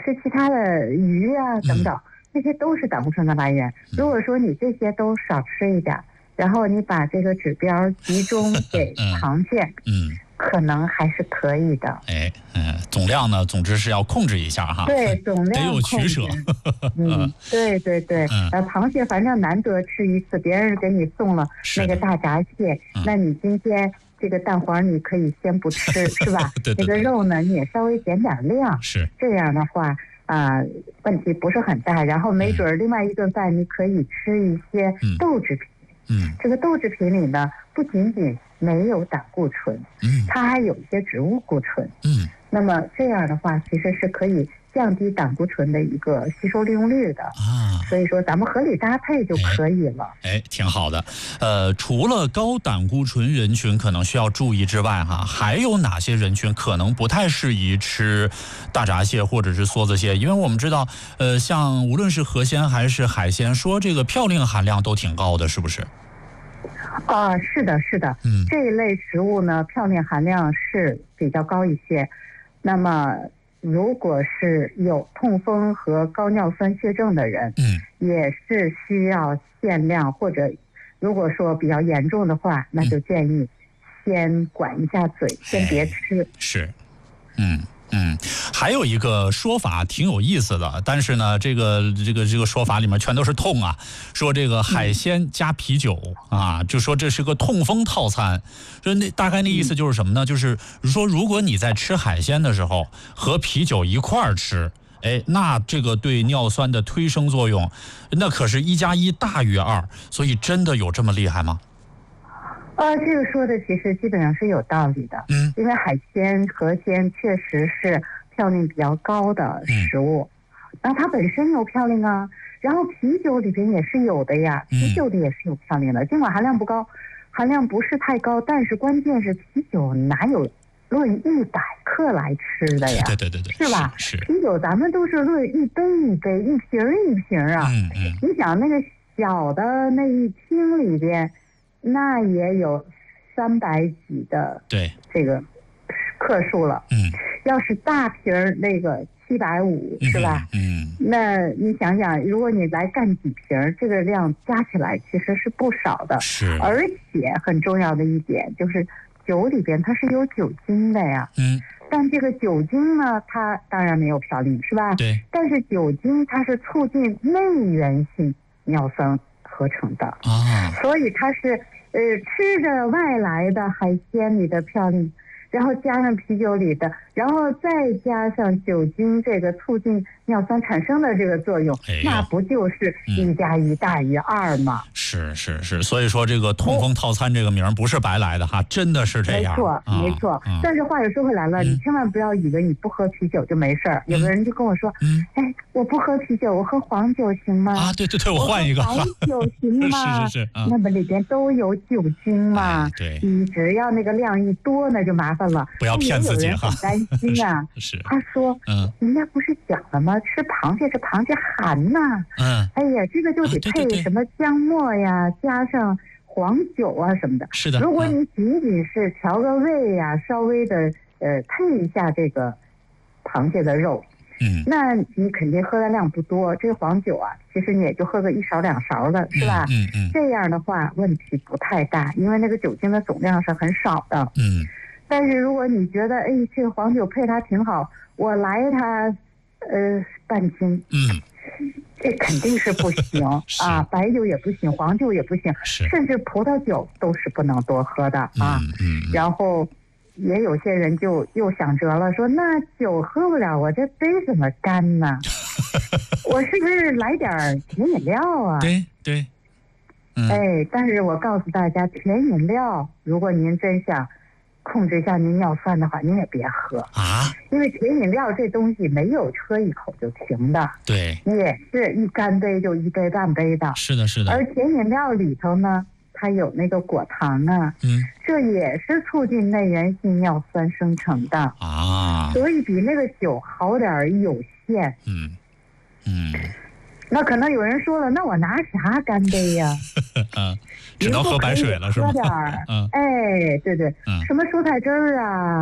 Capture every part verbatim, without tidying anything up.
吃其他的鱼啊等等，这些都是胆固醇的来源。如果说你这些都少吃一点，然后你把这个指标集中给螃蟹，嗯。可能还是可以的。 哎，嗯，总量呢，总之是要控制一下哈。 对，总量得有取舍。 嗯，对对对。嗯、呃，螃蟹反正难得吃一次，别人给你送了那个大闸蟹，嗯、那你今天这个蛋黄你可以先不吃，是吧？ 对对对。 那个肉呢，你也稍微减点量。 是。 这样的话啊、呃，问题不是很大。然后没准另外一顿饭你可以吃一些豆制品。嗯。这个豆制品里呢，不仅仅没有胆固醇，嗯，它还有一些植物固醇，嗯，那么这样的话，其实是可以降低胆固醇的一个吸收利用率的啊。所以说，咱们合理搭配就可以了。 哎，哎挺好的。呃，除了高胆固醇人群可能需要注意之外，哈，还有哪些人群可能不太适宜吃大闸蟹或者是梭子蟹？因为我们知道，呃，像无论是河鲜还是海鲜，说这个嘌呤含量都挺高的，是不是？ 啊、呃，是的，是的，嗯，这一类食物呢，嘌呤含量是比较高一些。那么，如果是有痛风和高尿酸血症的人，嗯，也是需要限量，或者如果说比较严重的话，那就建议先管一下嘴，嗯、先别吃。 是，嗯。嗯，还有一个说法挺有意思的，但是呢，这个这个这个说法里面全都是痛啊，说这个海鲜加啤酒、嗯、啊，就说这是个痛风套餐，说那大概那意思就是什么呢？就是说如果你在吃海鲜的时候和啤酒一块儿吃，哎，那这个对尿酸的推升作用，那可是一加一大于二，所以真的有这么厉害吗？ 呃，这个说的其实基本上是有道理的，嗯，因为海鲜、河鲜确实是嘌呤比较高的食物，那、嗯、它本身有嘌呤啊，然后啤酒里边也是有的呀，啤酒里也是有嘌呤的，尽管含量不高，含量不是太高，但是关键是啤酒哪有论一百克来吃的呀？ 对对对对， 是吧？ 是。 啤酒咱们都是论一杯一杯、一瓶一瓶啊，嗯嗯，你想那个小的那一听里边。那也有三百几的对这个克数了，嗯，要是大瓶儿那个七百五是吧？嗯，那你想想，如果你来干几瓶，这个量加起来其实是不少的， 是， 而且很重要的一点就是酒里边它是有酒精的呀，嗯，但这个酒精呢，它当然没有嘌呤是吧？ 对， 但是酒精它是促进内源性尿酸合成的啊，所以它是呃吃着外来的海鲜里的嘌呤，然后加上啤酒里的，然后再加上酒精这个促进尿酸产生的这个作用，哎、那不就是一加一大于二吗？ 嗯、是是是，所以说这个痛风套餐这个名不是白来的哈，真的是这样。 没错、啊、没错、嗯。但是话又说回来了、嗯，你千万不要以为你不喝啤酒就没事儿、嗯。有的人就跟我说，嗯，哎，我不喝啤酒，我喝黄酒行吗？ 啊，对对对，我换一个。 白酒行吗？ 是是是、啊， 那么里边都有酒精嘛。 哎、对， 你只要那个量一多，那就麻烦了。 不要骗自己哈。 很担心啊。 是。 他说，嗯，人家不是讲了吗？吃螃蟹是螃蟹寒呐。嗯。哎呀，这个就得配什么姜末呀，啊、对对对加上黄酒啊什么的。 是的。 如果你仅仅是调个味呀、啊，稍微的呃配一下这个螃蟹的肉。嗯，那你肯定喝的量不多，这个黄酒啊，其实你也就喝个一勺两勺的，是吧？ 嗯 嗯, 嗯， 这样的话问题不太大，因为那个酒精的总量是很少的。嗯，但是如果你觉得哎这个黄酒配它挺好，我来它呃半斤，嗯，这肯定是不行啊，白酒也不行，黄酒也不行，甚至葡萄酒都是不能多喝的啊。嗯，嗯然后。也有些人就又想辙了，说那酒喝不了，我这杯怎么干呢？我是不是来点甜饮料啊？ 对对， 嗯，哎，但是我告诉大家，甜饮料，如果您真想控制一下您尿酸的话，您也别喝啊，因为甜饮料这东西没有喝一口就停的， 对， 也是一干杯就一杯半杯的， 是的，是的。 而甜饮料里头呢。它有那个果糖啊，嗯，这也是促进内源性尿酸生成的啊，所以比那个酒好点儿有限，嗯嗯。那可能有人说了，那我拿啥干杯呀？ 嗯，只能喝白水了是吧？ 喝点儿，嗯，哎，对对，嗯，什么蔬菜汁儿啊，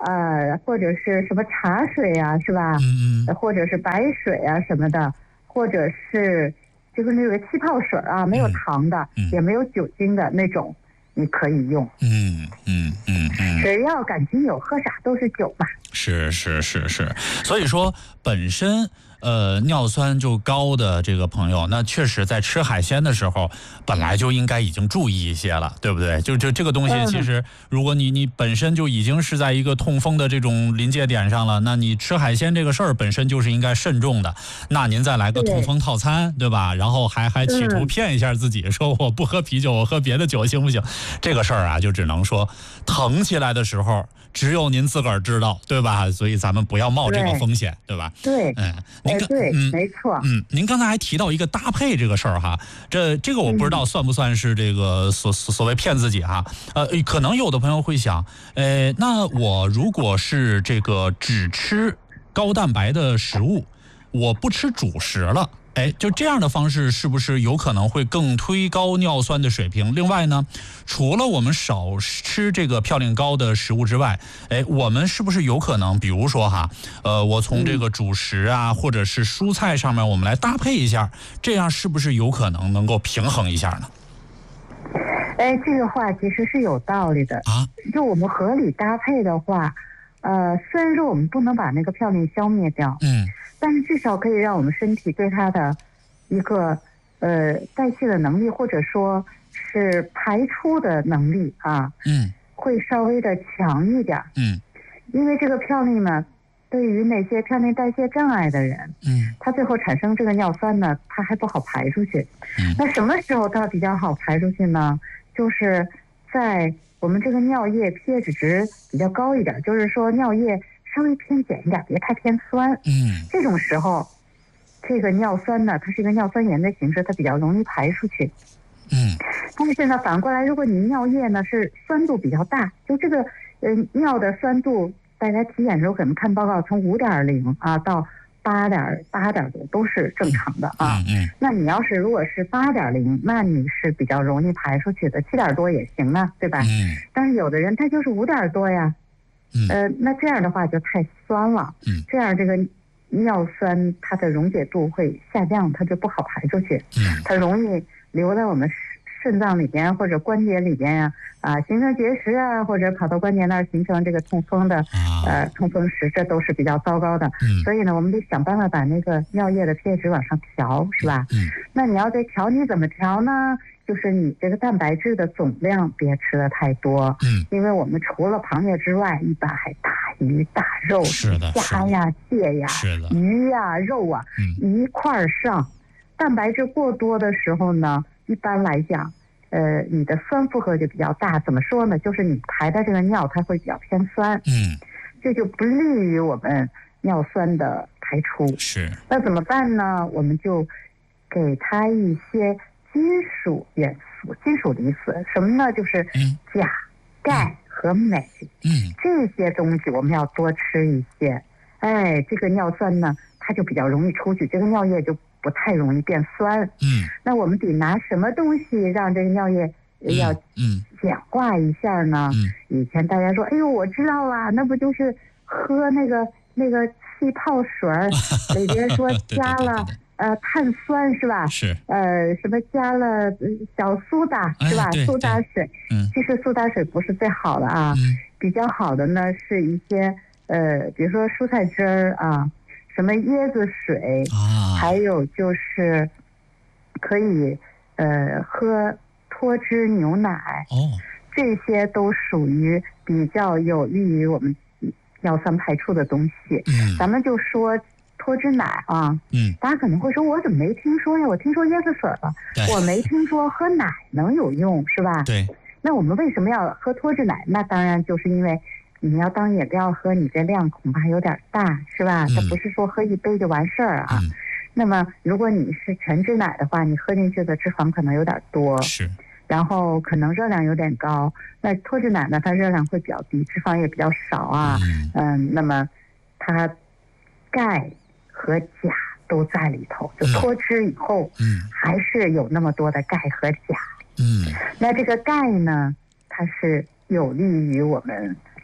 呃，或者是什么茶水啊，是吧？ 嗯嗯。 或者是白水啊什么的，或者是就是那个气泡水啊，没有糖的， 嗯嗯、 也没有酒精的那种，你可以用。 嗯嗯嗯嗯。 只要感情有，喝啥都是酒嘛。 是是是是，所以说本身呃尿酸就高的这个朋友，那确实在吃海鲜的时候，本来就应该已经注意一些了，对不对？就就这个东西，其实如果你你本身就已经是在一个痛风的这种临界点上了，那你吃海鲜这个事儿本身就是应该慎重的。那您再来个痛风套餐，对吧？然后还还企图骗一下自己，说我不喝啤酒，我喝别的酒行不行？这个事儿啊，就只能说疼起来的时候，只有您自个儿知道，对吧？所以咱们不要冒这个风险， 对, 对吧？ 对， 嗯，您刚对， 嗯， 没错， 嗯，您刚才还提到一个搭配这个事儿哈，这这个我不知道算不算是这个所所谓骗自己哈？呃，可能有的朋友会想，呃，那我如果是这个只吃高蛋白的食物，我不吃主食了。哎，就这样的方式是不是有可能会更推高尿酸的水平？另外呢，除了我们少吃这个嘌呤高的食物之外，哎，我们是不是有可能，比如说哈，呃，我从这个主食啊，或者是蔬菜上面，我们来搭配一下，这样是不是有可能能够平衡一下呢？ 哎，这个话其实是有道理的啊。 就我们合理搭配的话，呃，虽然说我们不能把那个嘌呤消灭掉， 嗯。 但是至少可以让我们身体对它的一个呃代谢的能力，或者说是排出的能力啊， 嗯， 会稍微的强一点。 嗯， 因为这个嘌呤呢，对于那些嘌呤代谢障碍的人， 嗯， 它最后产生这个尿酸呢，它还不好排出去。 嗯， 那什么时候它比较好排出去呢？就是在我们这个尿液 pH 值比较高一点，就是说尿液稍微偏碱一点，别太偏酸。 嗯， 这种时候，这个尿酸呢，它是一个尿酸盐的形式，它比较容易排出去。 嗯， 但是呢，反过来，如果你尿液呢是酸度比较大，就这个呃尿的酸度，大家体检的时候可能看报告，从五点零啊到八点八点多都是正常的啊。 嗯嗯。 那你要是如果是八点零，那你是比较容易排出去的，七点多也行啊，对吧？ 嗯。 但是有的人他就是五点多呀。 嗯， 呃，那这样的话就太酸了， 嗯， 这样这个尿酸它的溶解度会下降，它就不好排出去， 嗯， 它容易留在我们肾脏里边或者关节里边呀，啊，形成结石啊，或者跑到关节那儿形成这个痛风的，呃，痛风石，这都是比较糟糕的。 嗯， 所以呢，我们得想办法把那个尿液的 pH 值往上调，是吧？ 嗯， 那你要得调，你怎么调呢？就是你这个蛋白质的总量别吃的太多， 嗯， 因为我们除了螃蟹之外，一般还大鱼大肉， 是的， 虾呀、蟹呀、 是的， 鱼呀、肉啊， 嗯， 一块儿上。蛋白质过多的时候呢，一般来讲，呃，你的酸负荷就比较大。怎么说呢？就是你排的这个尿，它会比较偏酸， 嗯，这就不利于我们尿酸的排出。 是。 那怎么办呢？我们就给它一些金属元素、金属离子，什么呢？就是钾、钙和镁。 嗯， 这些东西我们要多吃一些。哎，这个尿酸呢，它就比较容易出去，这个尿液就不太容易变酸。 嗯， 那我们得拿什么东西让这个尿液要嗯简化一下呢？ 嗯， 以前大家说，哎呦，我知道啦，那不就是喝那个那个气泡水儿，里边说加了。呃，碳酸是吧？ 是。 呃，什么加了小苏打是吧？ 哎、 苏打水。 嗯。 其实苏打水不是最好的啊， 嗯、 比较好的呢是一些呃，比如说蔬菜汁儿啊，什么椰子水啊， 还有就是可以呃喝脱脂牛奶。 哦。 这些都属于比较有利于我们尿酸排出的东西。 嗯。 咱们就说。脱脂奶啊， 嗯， 大家可能会说，我怎么没听说呀？我听说椰子水了，我没听说喝奶能有用，是吧？ 对。 那我们为什么要喝脱脂奶？那当然就是因为你要当饮料喝，你这量恐怕有点大，是吧？它、嗯、不是说喝一杯就完事儿啊。 嗯、 那么如果你是全脂奶的话，你喝进去的脂肪可能有点多， 是， 然后可能热量有点高。那脱脂奶呢，它热量会比较低，脂肪也比较少啊。嗯，嗯那么它钙和钾都在里头，就脱脂以后，嗯，还是有那么多的钙和钾，嗯，那这个钙呢，它是有利于我们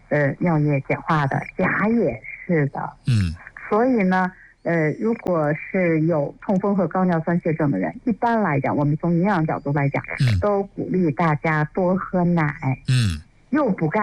呃尿液简化的，钾也是的。 嗯， 所以呢，呃，如果是有痛风和高尿酸血症的人，一般来讲，我们从营养角度来讲， 嗯， 都鼓励大家多喝奶。 嗯， 又补钙。